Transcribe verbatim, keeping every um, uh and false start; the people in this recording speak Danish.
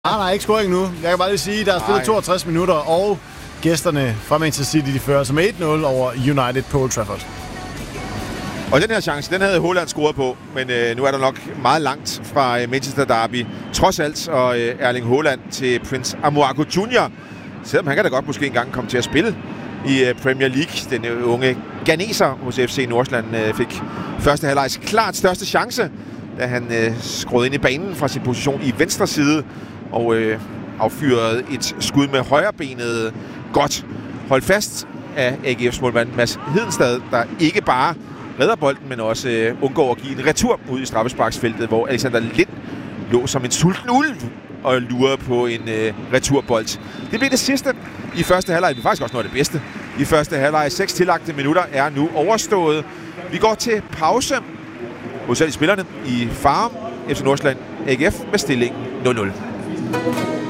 Nej, nej, ikke scoring nu. Jeg kan bare lige sige, at der er spillet toogtres minutter, og gæsterne fra Manchester City, de fører som et nul over United på Old Trafford. Og den her chance, den havde Haaland scoret på, men øh, nu er der nok meget langt fra øh, Manchester Derby. Trods alt, og øh, Erling Haaland til Prince Aouar junior Selvom han kan da godt måske engang komme til at spille i øh, Premier League. Den øh, unge ghaneser hos F C Nordsjælland øh, fik første halvlejs klart største chance, da han øh, skruede ind i banen fra sin position i venstre side og øh, affyrede et skud med højrebenet godt. Hold fast af A G F's målmand Mads Hedenstad, der ikke bare redder bolden, men også øh, undgår at give en retur ud i straffesparksfeltet, hvor Alexander Lind lå som en sulten ulv og lurede på en øh, returbold. Det blev det sidste i første halvleg. Det er faktisk også noget af det bedste i første halvleg. Seks tillagte minutter er nu overstået. Vi går til pause hos alle spillerne i Farum. F C Nordsjælland A G F med stillingen nul nul.